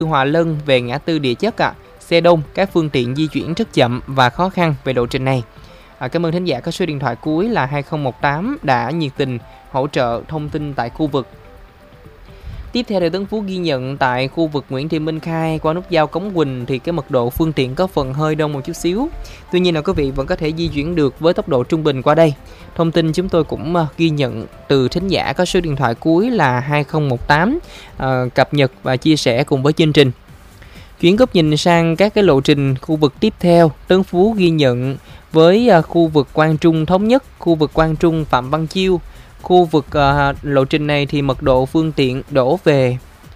Hòa Lân về ngã tư Địa Chất xe đông, các phương tiện di chuyển rất chậm và khó khăn về lộ trình này. Cảm ơn thính giả có số điện thoại cuối là 2018 đã nhiệt tình hỗ trợ thông tin tại khu vực. Tiếp theo thì Tấn Phú ghi nhận tại khu vực Nguyễn Thị Minh Khai qua nút giao Cống Quỳnh thì cái mật độ phương tiện có phần hơi đông một chút xíu. Tuy nhiên là quý vị vẫn có thể di chuyển được với tốc độ trung bình qua đây. Thông tin chúng tôi cũng ghi nhận từ thính giả có số điện thoại cuối là 2018 cập nhật và chia sẻ cùng với chương trình. Chuyển góc nhìn sang các cái lộ trình khu vực tiếp theo, Tấn Phú ghi nhận với khu vực Quang Trung Thống Nhất, khu vực Quang Trung Phạm Văn Chiêu. Khu vực lộ trình này thì mật độ phương tiện đổ về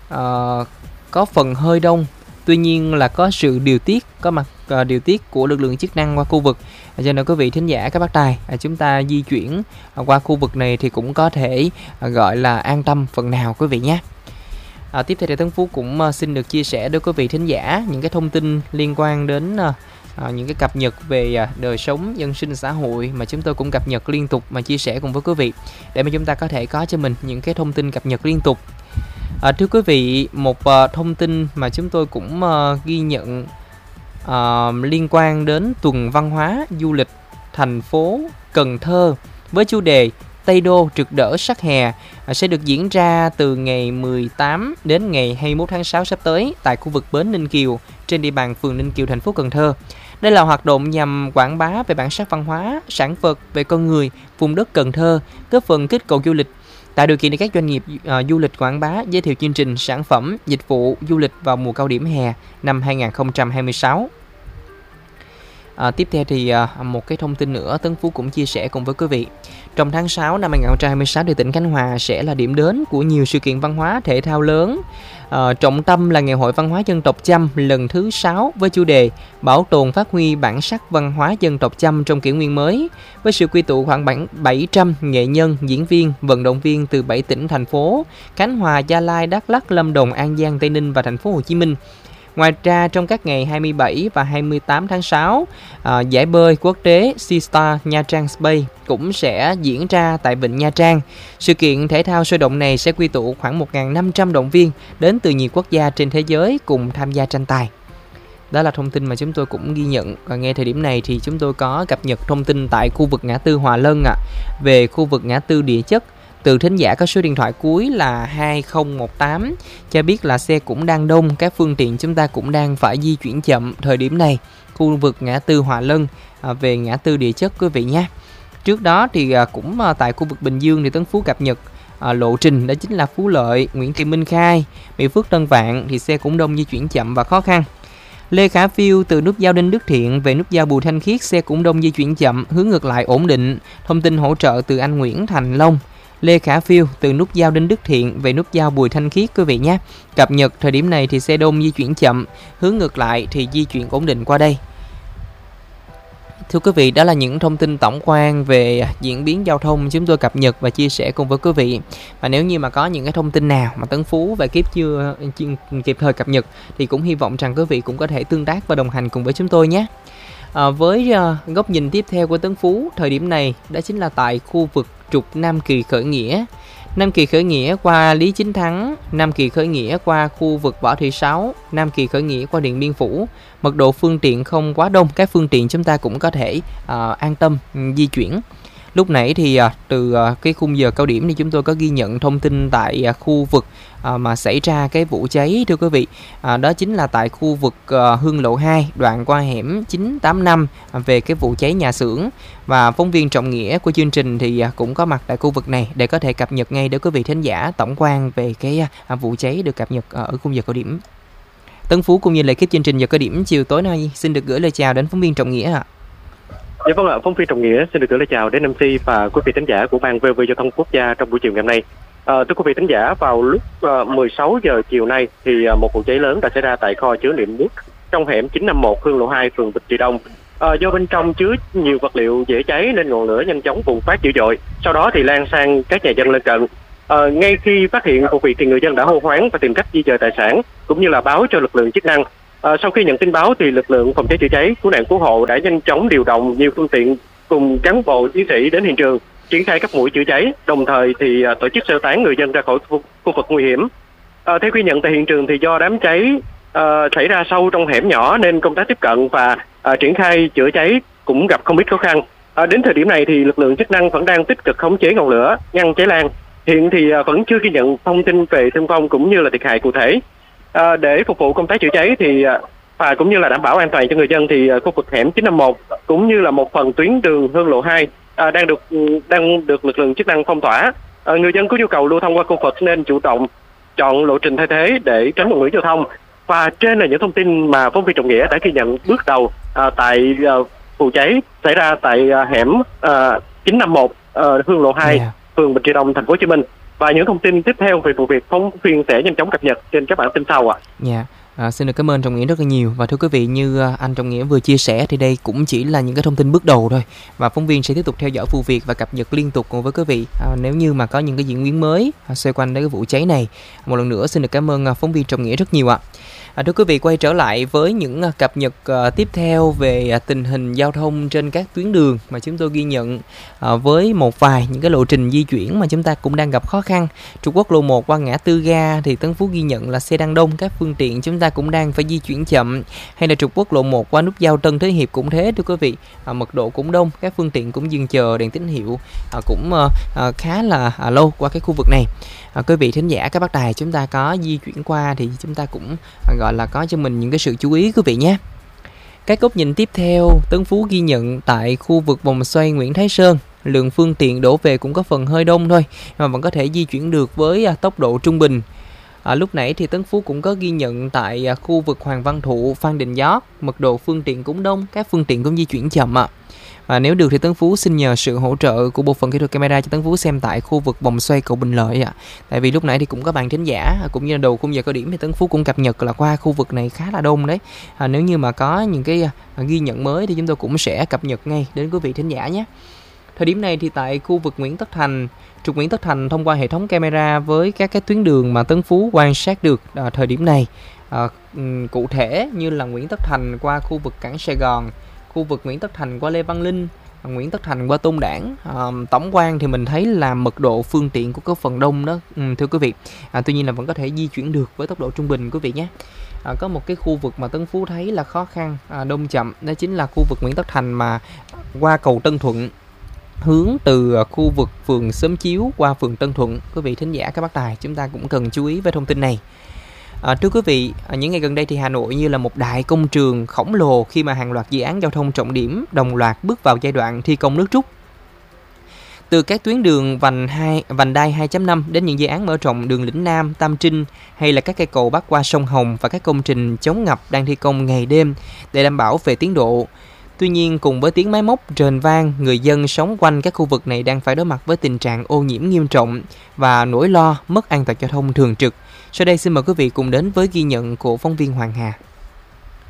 có phần hơi đông. Tuy nhiên là có sự điều tiết của lực lượng chức năng qua khu vực. Cho nên quý vị thính giả các bác tài, chúng ta di chuyển qua khu vực này thì cũng có thể gọi là an tâm phần nào quý vị nhé. Tiếp theo thì Tấn Phú cũng xin được chia sẻ với quý vị thính giả những cái thông tin liên quan đến những cái cập nhật về đời sống dân sinh xã hội mà chúng tôi cũng cập nhật liên tục mà chia sẻ cùng với quý vị để mà chúng ta có thể có cho mình những cái thông tin cập nhật liên tục. Thưa quý vị, một thông tin mà chúng tôi cũng ghi nhận liên quan đến tuần văn hóa du lịch thành phố Cần Thơ với chủ đề Tây Đô trực đỡ sắc hè sẽ được diễn ra từ ngày 18 đến ngày 21 tháng 6 sắp tới tại khu vực bến Ninh Kiều trên địa bàn phường Ninh Kiều, thành phố Cần Thơ. Đây là hoạt động nhằm quảng bá về bản sắc văn hóa, sản vật về con người, vùng đất Cần Thơ, góp phần kích cầu du lịch, tạo điều kiện để các doanh nghiệp du lịch quảng bá, giới thiệu chương trình, sản phẩm, dịch vụ du lịch vào mùa cao điểm hè năm 2026. Tiếp theo thì một cái thông tin nữa Tấn Phú cũng chia sẻ cùng với quý vị. Trong tháng 6 năm 2026 thì tỉnh Khánh Hòa sẽ là điểm đến của nhiều sự kiện văn hóa thể thao lớn. Trọng tâm là Ngày hội Văn hóa Dân tộc Chăm lần thứ 6 với chủ đề Bảo tồn phát huy bản sắc văn hóa dân tộc Chăm trong kỷ nguyên mới, với sự quy tụ khoảng 700 nghệ nhân, diễn viên, vận động viên từ 7 tỉnh thành phố Khánh Hòa, Gia Lai, Đắk Lắk, Lâm Đồng, An Giang, Tây Ninh và thành phố Hồ Chí Minh. Ngoài ra, trong các ngày 27 và 28 tháng 6, giải bơi quốc tế Sea Star Nha Trang Bay cũng sẽ diễn ra tại Vịnh Nha Trang. Sự kiện thể thao sôi động này sẽ quy tụ khoảng 1.500 động viên đến từ nhiều quốc gia trên thế giới cùng tham gia tranh tài. Đó là thông tin mà chúng tôi cũng ghi nhận. Và ngay thời điểm này thì chúng tôi có cập nhật thông tin tại khu vực ngã tư Hòa Lân về khu vực ngã tư Địa Chất. Từ thính giả có số điện thoại cuối là 2018 cho biết là xe cũng đang đông, các phương tiện chúng ta cũng đang phải di chuyển chậm thời điểm này. Khu vực ngã tư Hòa Lân về ngã tư Địa Chất quý vị nhé. Trước đó thì cũng tại khu vực Bình Dương thì Tấn Phú cập nhật lộ trình đó chính là Phú Lợi, Nguyễn Thị Minh Khai, Mỹ Phước, Tân Vạn thì xe cũng đông, di chuyển chậm và khó khăn. Lê Khả Phiêu từ nút giao Đinh Đức Thiện về nút giao Bùi Thanh Khiết xe cũng đông, di chuyển chậm, hướng ngược lại ổn định. Thông tin hỗ trợ từ anh Nguyễn Thành Long. Lê Khả Phiêu từ nút giao Đinh Đức Thiện về nút giao Bùi Thanh Khiết quý vị nhé. Cập nhật thời điểm này thì xe đông di chuyển chậm, hướng ngược lại thì di chuyển ổn định qua đây. Thưa quý vị, đó là những thông tin tổng quan về diễn biến giao thông chúng tôi cập nhật và chia sẻ cùng với quý vị. Và nếu như mà có những cái thông tin nào mà Tấn Phú và Kiếp chưa kịp thời cập nhật thì cũng hy vọng rằng quý vị cũng có thể tương tác và đồng hành cùng với chúng tôi nhé. Với góc nhìn tiếp theo của Tấn Phú thời điểm này đó chính là tại khu vực trục Nam Kỳ Khởi Nghĩa. Nam Kỳ Khởi Nghĩa qua Lý Chính Thắng, Nam Kỳ Khởi Nghĩa qua khu vực Võ Thị Sáu, Nam Kỳ Khởi Nghĩa qua Điện Biên Phủ. Mật độ phương tiện không quá đông, các phương tiện chúng ta cũng có thể an tâm di chuyển. Lúc nãy thì từ cái khung giờ cao điểm thì chúng tôi có ghi nhận thông tin tại khu vực mà xảy ra cái vụ cháy thưa quý vị. Đó chính là tại khu vực Hương Lộ 2 đoạn qua hẻm 985 về cái vụ cháy nhà xưởng. Và phóng viên Trọng Nghĩa của chương trình thì cũng có mặt tại khu vực này để có thể cập nhật ngay để quý vị thính giả tổng quan về cái vụ cháy được cập nhật ở khung giờ cao điểm. Tấn Phú cũng như lời kíp chương trình giờ cao điểm chiều tối nay xin được gửi lời chào đến phóng viên Trọng Nghĩa ạ. Dạ vâng ạ, phóng viên Trọng Nghĩa xin được gửi lời chào đến MC và quý vị thính giả của ban VV Giao thông Quốc gia trong buổi chiều ngày hôm nay. Thưa quý vị thính giả, vào lúc 16 giờ chiều nay thì một vụ cháy lớn đã xảy ra tại kho chứa niệm nước trong hẻm 951 Hương Lộ 2 phường Bình Trị Đông. Do bên trong chứa nhiều vật liệu dễ cháy nên ngọn lửa nhanh chóng bùng phát dữ dội, sau đó thì lan sang các nhà dân lân cận. Ngay khi phát hiện vụ việc thì người dân đã hô hoáng và tìm cách di dời tài sản cũng như là báo cho lực lượng chức năng. Sau khi nhận tin báo thì lực lượng phòng cháy chữa cháy, cứu nạn cứu hộ đã nhanh chóng điều động nhiều phương tiện cùng cán bộ chiến sĩ đến hiện trường, triển khai các mũi chữa cháy, đồng thời thì tổ chức sơ tán người dân ra khỏi khu vực nguy hiểm. Theo ghi nhận tại hiện trường thì do đám cháy xảy ra sâu trong hẻm nhỏ nên công tác tiếp cận và triển khai chữa cháy cũng gặp không ít khó khăn. Đến thời điểm này thì lực lượng chức năng vẫn đang tích cực khống chế ngọn lửa, ngăn cháy lan. Hiện thì vẫn chưa ghi nhận thông tin về thương vong cũng như là thiệt hại cụ thể. Để phục vụ công tác chữa cháy thì và cũng như là đảm bảo an toàn cho người dân thì khu vực hẻm 951 cũng như là một phần tuyến đường Hương Lộ 2 đang được lực lượng chức năng phong tỏa. Người dân có nhu cầu lưu thông qua khu vực nên chủ động chọn lộ trình thay thế để tránh ùn ứ giao thông. Và trên là những thông tin mà phóng viên Trọng Nghĩa đã ghi nhận bước đầu tại vụ cháy xảy ra tại hẻm 951 Hương Lộ 2, phường Bình Trị Đông, thành phố Hồ Chí Minh. Và những thông tin tiếp theo về vụ việc phóng viên sẽ nhanh chóng cập nhật trên các bản tin sau ạ. Xin được cảm ơn Trọng Nghĩa rất là nhiều. Và thưa quý vị, như anh Trọng Nghĩa vừa chia sẻ thì đây cũng chỉ là những cái thông tin bước đầu thôi, và phóng viên sẽ tiếp tục theo dõi vụ việc và cập nhật liên tục cùng với quý vị nếu như mà có những cái diễn biến mới xoay quanh đến cái vụ cháy này. Một lần nữa xin được cảm ơn phóng viên Trọng Nghĩa rất nhiều ạ. Thưa quý vị, quay trở lại với những cập nhật tiếp theo về tình hình giao thông trên các tuyến đường mà chúng tôi ghi nhận với một vài những cái lộ trình di chuyển mà chúng ta cũng đang gặp khó khăn. Trục quốc lộ 1 qua ngã tư ga thì Tân Phú ghi nhận là xe đang đông, các phương tiện chúng ta cũng đang phải di chuyển chậm. Hay là trục quốc lộ 1 qua nút giao Tân Thới Hiệp cũng thế thưa quý vị, mật độ cũng đông, các phương tiện cũng dừng chờ đèn tín hiệu cũng khá là lâu qua cái khu vực này. Quý vị thính giả, các bác đài chúng ta có di chuyển qua thì chúng ta cũng gọi là có cho mình những cái sự chú ý quý vị nhé. Cái góc nhìn tiếp theo, Tân Phú ghi nhận tại khu vực vòng xoay Nguyễn Thái Sơn, lượng phương tiện đổ về cũng có phần hơi đông thôi, mà vẫn có thể di chuyển được với tốc độ trung bình. Lúc nãy thì Tân Phú cũng có ghi nhận tại khu vực Hoàng Văn Thụ, Phan Đình Giót, mật độ phương tiện cũng đông, các phương tiện cũng di chuyển chậm ạ. Và nếu được thì Tân Phú xin nhờ sự hỗ trợ của bộ phận kỹ thuật camera cho Tân Phú xem tại khu vực vòng xoay cầu Bình Lợi ạ. Tại vì lúc nãy thì cũng có bạn thính giả cũng như là đầu khung giờ cao điểm thì Tân Phú cũng cập nhật là qua khu vực này khá là đông đấy. Nếu như mà có những cái ghi nhận mới thì chúng tôi cũng sẽ cập nhật ngay đến quý vị thính giả nhé. Thời điểm này thì tại khu vực Nguyễn Tất Thành, trục Nguyễn Tất Thành thông qua hệ thống camera với các cái tuyến đường mà Tân Phú quan sát được thời điểm này, cụ thể như là Nguyễn Tất Thành qua khu vực cảng Sài Gòn, khu vực Nguyễn Tất Thành qua Lê Văn Linh, Nguyễn Tất Thành qua Tôn Đản, tổng quan thì mình thấy là mật độ phương tiện của cái phần đông đó thưa quý vị. Tuy nhiên là vẫn có thể di chuyển được với tốc độ trung bình quý vị nhé. Có một cái khu vực mà Tân Phú thấy là khó khăn, đông chậm, đó chính là khu vực Nguyễn Tất Thành mà qua cầu Tân Thuận, hướng từ khu vực phường Xóm Chiếu qua phường Tân Thuận. Quý vị thính giả, các bác tài chúng ta cũng cần chú ý với thông tin này. Thưa quý vị, những ngày gần đây thì Hà Nội như là một đại công trường khổng lồ khi mà hàng loạt dự án giao thông trọng điểm đồng loạt bước vào giai đoạn thi công nước rút. Từ các tuyến đường vành đai 2.5 đến những dự án mở rộng đường Lĩnh Nam, Tam Trinh hay là các cây cầu bắc qua sông Hồng và các công trình chống ngập đang thi công ngày đêm để đảm bảo về tiến độ. Tuy nhiên, cùng với tiếng máy móc rền vang, người dân sống quanh các khu vực này đang phải đối mặt với tình trạng ô nhiễm nghiêm trọng và nỗi lo mất an toàn giao thông thường trực. Sau đây xin mời quý vị cùng đến với ghi nhận của phóng viên Hoàng Hà.